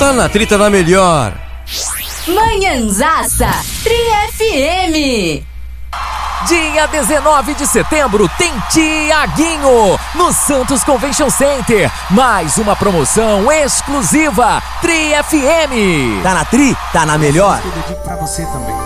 Tá na Tri, tá na melhor. Manhãzaça 3FM. Dia 19 de setembro tem Tiaguinho no Santos Convention Center. Mais uma promoção exclusiva 3FM. Tá na Tri, tá na melhor. Eu dedico pra você também.